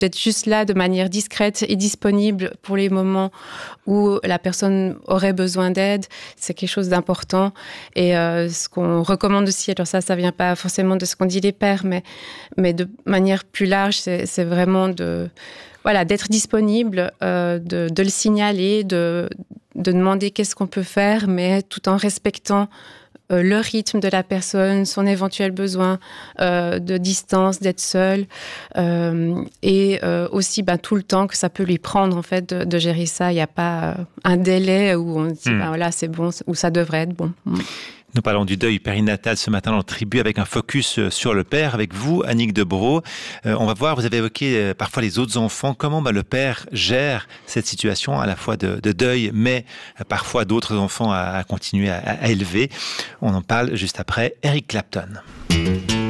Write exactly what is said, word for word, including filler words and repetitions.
d'être juste là de manière discrète et disponible pour les moments où la personne aurait besoin d'aide, c'est quelque chose d'important. Et euh, ce qu'on recommande aussi, alors ça, ça vient pas forcément de ce qu'on dit les pères, mais, mais de manière plus large, c'est, c'est vraiment de, voilà, d'être disponible, euh, de, de le signaler, de, de demander qu'est-ce qu'on peut faire, mais tout en respectant euh, le rythme de la personne, son éventuel besoin euh, de distance, d'être seul, euh, et euh, aussi ben, tout le temps que ça peut lui prendre en fait de, de gérer ça. Il n'y a pas euh, un délai où on dit mmh. ben, voilà, c'est bon, où ça devrait être bon. Mmh. Nous parlons du deuil périnatal ce matin dans le Tribu avec un focus sur le père. Avec vous, Annick Debrow, euh, on va voir, vous avez évoqué euh, parfois les autres enfants, comment bah, le père gère cette situation à la fois de, de deuil, mais euh, parfois d'autres enfants à, à continuer à, à élever. On en parle juste après Eric Clapton.